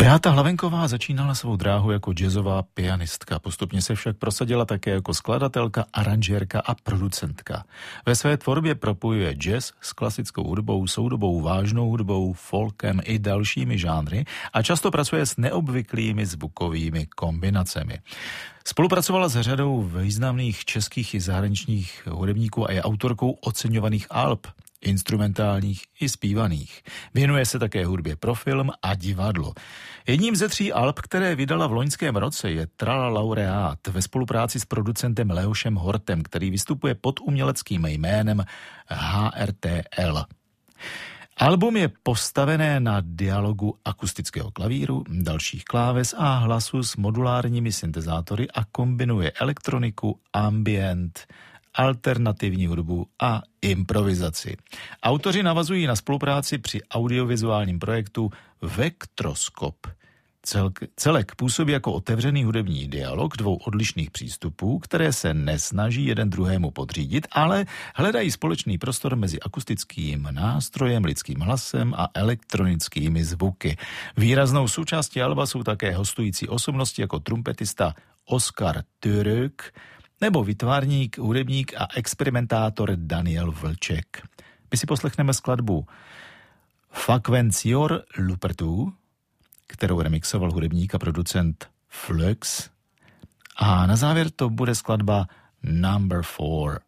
Beata Hlavenková začínala svou dráhu jako jazzová pianistka, postupně se však prosadila také jako skladatelka, aranžérka a producentka. Ve své tvorbě propojuje jazz s klasickou hudbou, soudobou vážnou hudbou, folkem i dalšími žánry a často pracuje s neobvyklými zvukovými kombinacemi. Spolupracovala s řadou významných českých i zahraničních hudebníků a je autorkou oceňovaných alb, instrumentálních i zpívaných. Věnuje se také hudbě pro film a divadlo. Jedním ze 3 alb, které vydala v loňském roce, je Trala laureát ve spolupráci s producentem Leošem Hortem, který vystupuje pod uměleckým jménem HRTL. Album je postavené na dialogu akustického klavíru, dalších kláves a hlasu s modulárními syntezátory a kombinuje elektroniku, ambient, alternativní hudbu a improvizaci. Autoři navazují na spolupráci při audiovizuálním projektu Vektroskop. Celek působí jako otevřený hudební dialog 2 odlišných přístupů, které se nesnaží jeden druhému podřídit, ale hledají společný prostor mezi akustickým nástrojem, lidským hlasem a elektronickými zvuky. Výraznou součástí alba jsou také hostující osobnosti jako trumpetista Oskar Török nebo výtvarník, hudebník a experimentátor Daniel Vlček. My si poslechneme skladbu Fakvencior Lupertu, kterou remixoval hudebník a producent Flux. A na závěr to bude skladba Number 4.